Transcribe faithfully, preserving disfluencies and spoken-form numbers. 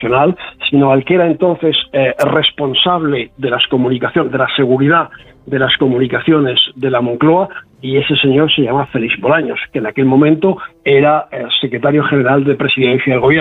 Nacional, sino al que era entonces eh, responsable de las comunicaciones, de la seguridad de las comunicaciones de la Moncloa, y ese señor se llama Félix Bolaños, que en aquel momento era el secretario general de Presidencia del Gobierno.